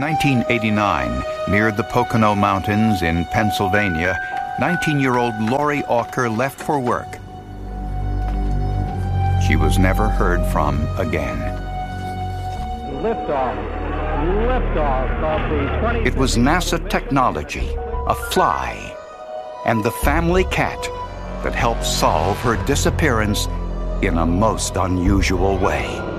1989, near the Pocono Mountains in Pennsylvania, 19-year-old Lori Auker left for work. She was never heard from again. Liftoff of the 20... It was NASA technology, a fly, and the family cat that helped solve her disappearance in a most unusual way.